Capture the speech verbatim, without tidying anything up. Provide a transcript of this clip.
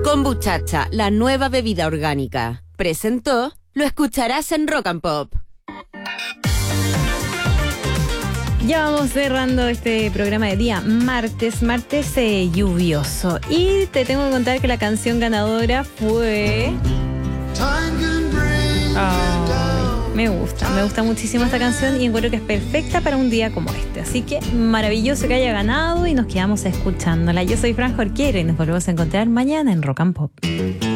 Kombuchacha, la nueva bebida orgánica. Presentó, lo escucharás en Rock and Pop. Ya vamos cerrando este programa de día martes, martes eh, lluvioso. Y te tengo que contar que la canción ganadora fue... Oh, me gusta, me gusta muchísimo esta canción y encuentro que es perfecta para un día como este. Así que maravilloso que haya ganado y nos quedamos escuchándola. Yo soy Fran Jorquera y nos volvemos a encontrar mañana en Rock and Pop.